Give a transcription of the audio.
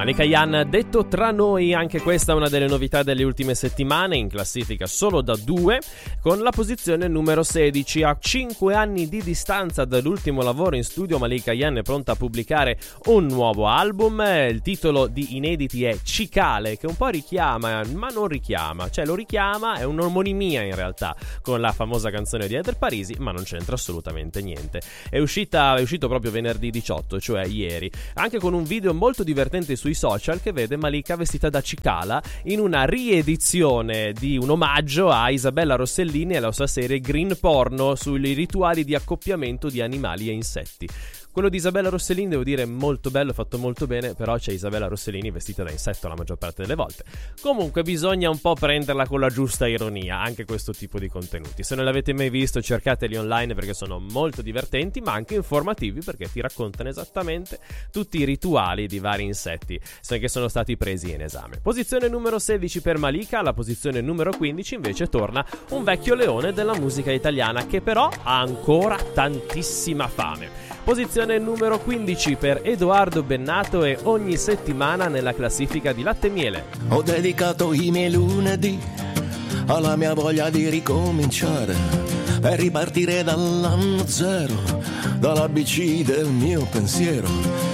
Malika Ayane, detto tra noi, anche questa è una delle novità delle ultime settimane, in classifica solo da 2, con la posizione numero 16. A 5 anni di distanza dall'ultimo lavoro in studio, Malika Ayane è pronta a pubblicare un nuovo album. Il titolo di inediti è Cicale, che un po' richiama, ma non richiama, cioè lo richiama, è un'omonimia in realtà con la famosa canzone di Eder Parisi, ma non c'entra assolutamente niente. È uscito proprio venerdì 18, cioè ieri, anche con un video molto divertente sui social che vede Malika vestita da cicala in una riedizione di un omaggio a Isabella Rossellini e alla sua serie Green Porno sui rituali di accoppiamento di animali e insetti. Quello di Isabella Rossellini, devo dire, molto bello, fatto molto bene, però c'è Isabella Rossellini vestita da insetto la maggior parte delle volte. Comunque bisogna un po' prenderla con la giusta ironia, anche questo tipo di contenuti. Se non l'avete mai visto, cercateli online perché sono molto divertenti, ma anche informativi perché ti raccontano esattamente tutti i rituali di vari insetti che sono stati presi in esame. Posizione numero 16 per Malika, alla posizione numero 15 invece torna un vecchio leone della musica italiana che però ha ancora tantissima fame. Posizione numero 15 per Edoardo Bennato e Ogni settimana nella classifica di Latte e Miele. Ho dedicato i miei lunedì alla mia voglia di ricominciare, per ripartire dall'anno zero, dall'ABC del mio pensiero.